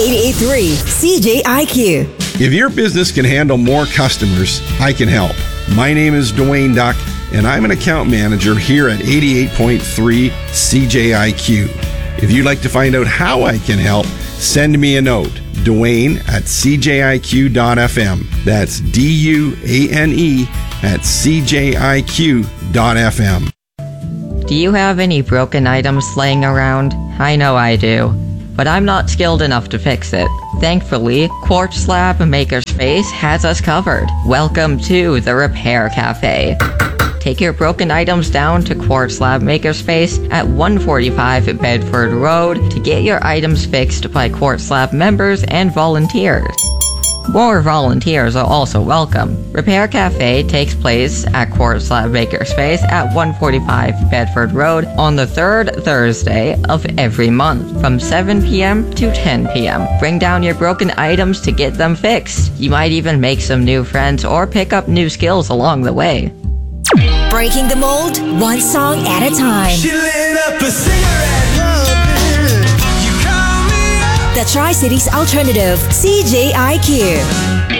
88.3 CJIQ. If your business can handle more customers, I can help. My name is Dwayne Duck, and I'm an account manager here at 88.3 CJIQ. If you'd like to find out how I can help, send me a note. Dwayne at CJIQ.FM. That's DUANE at CJIQ.FM. Do you have any broken items laying around? I know I do, but I'm not skilled enough to fix it. Thankfully, Quartz Slab Makerspace has us covered. Welcome to the Repair Cafe. Take your broken items down to Quartz Slab Makerspace at 145 Bedford Road to get your items fixed by Quartz Slab members and volunteers. More volunteers are also welcome. Repair Cafe takes place at Quartz Slab Makerspace at 145 Bedford Road on the third Thursday of every month from 7 p.m. to 10 p.m. Bring down your broken items to get them fixed. You might even make some new friends or pick up new skills along the way. Breaking the mold, one song at a time. She lit up a cigarette. You call me up. The Tri-Cities Alternative, CJIQ.